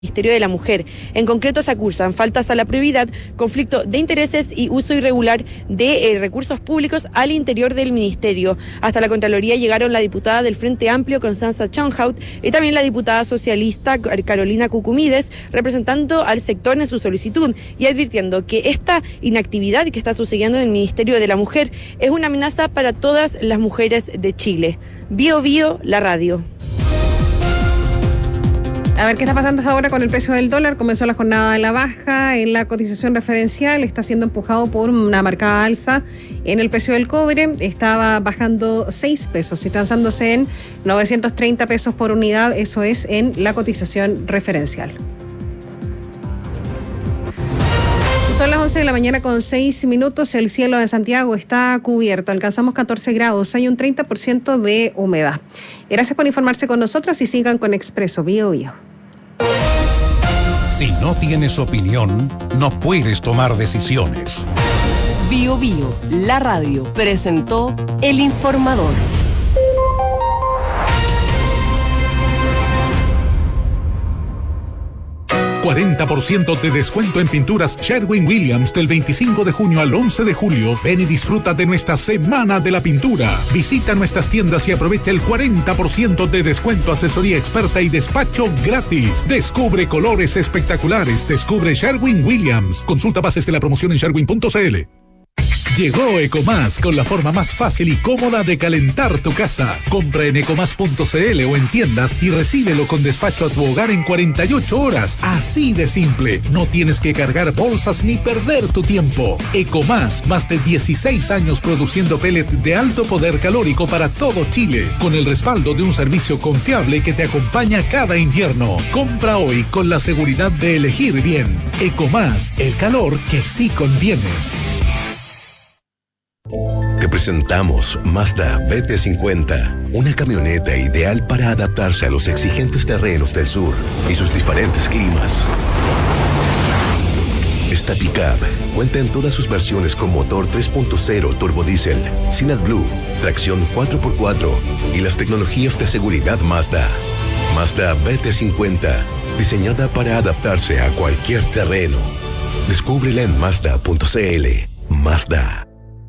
Ministerio de la Mujer. En concreto, se acusan faltas a la probidad, conflicto de intereses y uso irregular de recursos públicos al interior del ministerio. Hasta la Contraloría llegaron la diputada del Frente Amplio, Constanza Chonhout, y también la diputada socialista Carolina Cucumides, representando al sector en su solicitud y advirtiendo que esta inactividad que está sucediendo en el Ministerio de la Mujer es una amenaza para todas las mujeres de Chile. Bio Bio, la radio. A ver qué está pasando hasta ahora con el precio del dólar. Comenzó la jornada a la baja en la cotización referencial, está siendo empujado por una marcada alza en el precio del cobre. Estaba bajando 6 pesos y transándose en 930 pesos por unidad, eso es en la cotización referencial. Son las 11 de la mañana con 6 minutos. El cielo de Santiago está cubierto. Alcanzamos 14 grados. Hay un 30% de humedad. Gracias por informarse con nosotros y sigan con Expreso Bio Bio. Si no tienes opinión, no puedes tomar decisiones. Bio Bio, la radio, presentó El Informador. $40 de descuento en pinturas Sherwin-Williams del 25 de junio al 11 de julio. Ven y disfruta de nuestra Semana de la Pintura. Visita nuestras tiendas y aprovecha el 40% de descuento, asesoría experta y despacho gratis. Descubre colores espectaculares. Descubre Sherwin-Williams. Consulta bases de la promoción en sherwin.cl. Llegó Ecomás con la forma más fácil y cómoda de calentar tu casa. Compra en ecomás.cl o en tiendas y recíbelo con despacho a tu hogar en 48 horas. Así de simple. No tienes que cargar bolsas ni perder tu tiempo. Ecomás, más de 16 años produciendo pellet de alto poder calórico para todo Chile, con el respaldo de un servicio confiable que te acompaña cada invierno. Compra hoy con la seguridad de elegir bien. Ecomás, el calor que sí conviene. Te presentamos Mazda BT50, una camioneta ideal para adaptarse a los exigentes terrenos del sur y sus diferentes climas. Esta pickup cuenta en todas sus versiones con motor 3.0 turbodiesel, sin AdBlue, tracción 4x4 y las tecnologías de seguridad Mazda. Mazda BT50, diseñada para adaptarse a cualquier terreno. Descúbrela en Mazda.cl. Mazda.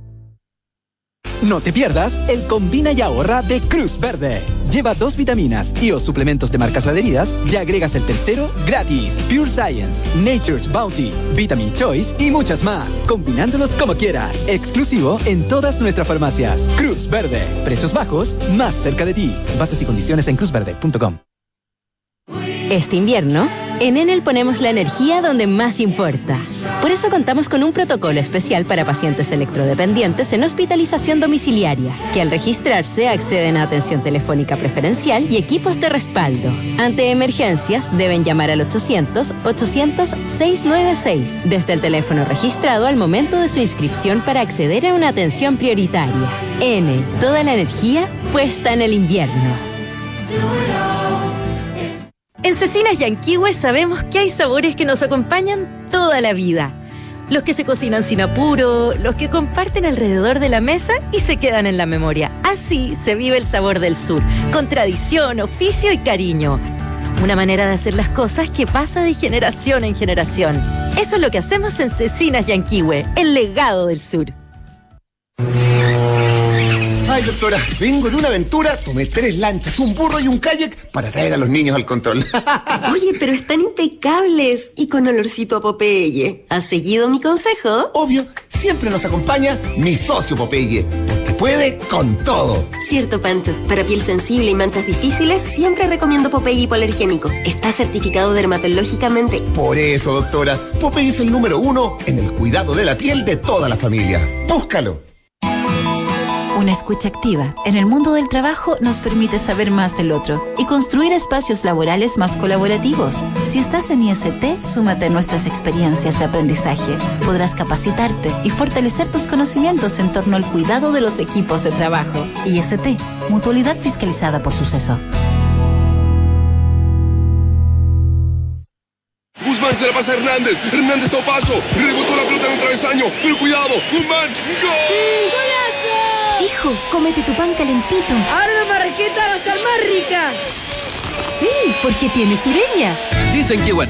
No te pierdas el Combina y Ahorra de Cruz Verde. Lleva 2 vitaminas y o suplementos de marcas adheridas y agregas el tercero gratis. Pure Science, Nature's Bounty, Vitamin Choice y muchas más. Combinándolos como quieras. Exclusivo en todas nuestras farmacias. Cruz Verde. Precios bajos, más cerca de ti. Bases y condiciones en cruzverde.com. Este invierno, en Enel ponemos la energía donde más importa. Por eso contamos con un protocolo especial para pacientes electrodependientes en hospitalización domiciliaria, que al registrarse acceden a atención telefónica preferencial y equipos de respaldo. Ante emergencias, deben llamar al 800-800-696 desde el teléfono registrado al momento de su inscripción para acceder a una atención prioritaria. Enel, toda la energía puesta en el invierno. En Cecinas Yanquihue sabemos que hay sabores que nos acompañan toda la vida. Los que se cocinan sin apuro, los que comparten alrededor de la mesa y se quedan en la memoria. Así se vive el sabor del sur, con tradición, oficio y cariño. Una manera de hacer las cosas que pasa de generación en generación. Eso es lo que hacemos en Cecinas Yanquihue, el legado del sur. Ay, doctora, vengo de una aventura, tomé 3 lanchas, un burro y un kayak para traer a los niños al control. Oye, pero están impecables y con olorcito a Popeye. ¿Has seguido mi consejo? Obvio, siempre nos acompaña mi socio Popeye, porque puede con todo. Cierto, Pancho. Para piel sensible y manchas difíciles, siempre recomiendo Popeye hipoalergénico. Está certificado dermatológicamente. Por eso, doctora, Popeye es el número 1 en el cuidado de la piel de toda la familia. Búscalo. Una escucha activa en el mundo del trabajo nos permite saber más del otro y construir espacios laborales más colaborativos. Si estás en IST, súmate a nuestras experiencias de aprendizaje. Podrás capacitarte y fortalecer tus conocimientos en torno al cuidado de los equipos de trabajo. IST, mutualidad fiscalizada por Suceso. Guzmán se la pasa a Hernández. Hernández a un paso. Rebotó la pelota en un travesaño. Pero cuidado. Guzmán. ¡Gol! Hijo, cómete tu pan calentito. Ahora la marraqueta va a estar más rica. Sí, porque tiene Sureña. Dicen que